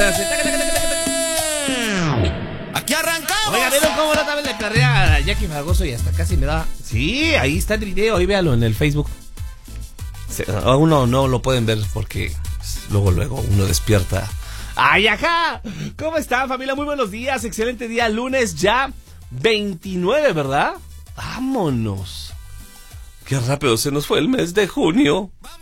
Aquí arrancamos. Oiga, ¿vieron cómo la tabla le perrea a Jackie Fragoso y hasta casi me da? Sí, ahí está el video, ahí véalo en el Facebook. Uno no lo pueden ver porque luego uno despierta. ¡Ay, ajá! ¿Cómo están, familia? Muy buenos días, excelente día, lunes ya 29, ¿verdad? ¡Vámonos! Qué rápido se nos fue el mes de junio.